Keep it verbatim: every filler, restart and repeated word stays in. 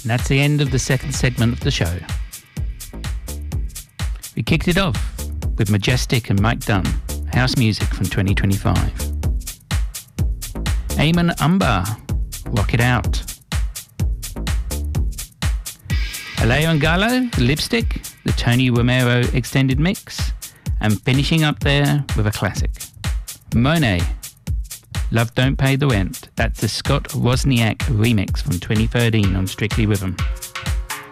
And that's the end of the second segment of the show. We kicked it off with Majestic and Mike Dunn, house music from twenty twenty-five. Eamon Umbar, Rock It Out. Aleo and Gallo, The Lipstick, the Tony Romero extended mix, and finishing up there with a classic. Monet, Love Don't Pay the Rent. That's the Scott Wozniak remix from twenty thirteen on Strictly Rhythm.